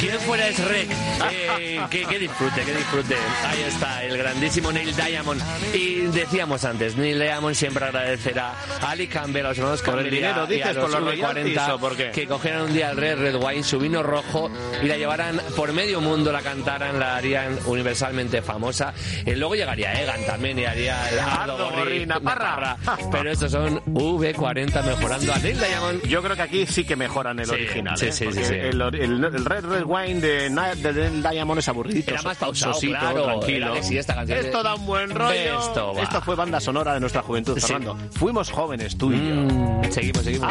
¿Quién fuera es Rec? Que disfrute. Ahí está, el grandísimo Neil Diamond. Y decíamos antes, Neil Diamond siempre agradecerá a Ali Campbell, a los hermanos Campbell y a los V40 que cogieran un día el Red Wine, su vino rojo, y la llevaran por medio mundo, la cantaran, la harían universalmente famosa. Luego llegaría Egan también y haría el Ardo Gorrina Parra. Pero estos son V40 mejorando a Neil Diamond. Yo creo que aquí sí que mejoran el original. Sí. El Red Wine de Neil Diamond es aburridito. Era más pausado, claro, tranquilo. Esta canción esto da un buen rollo. Esto fue banda sonora de nuestra juventud, Fernando. Fuimos jóvenes, tú y yo. Seguimos.